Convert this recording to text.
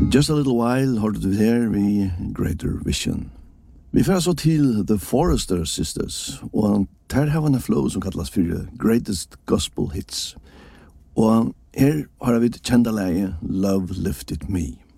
Just a little while hørte du her vi Greater Vision. Vi fer så til The Forrester Sisters, og her har vi en flow som kallas for Greatest Gospel Hits. Og her har vi kjenda leie Love Lifted Me.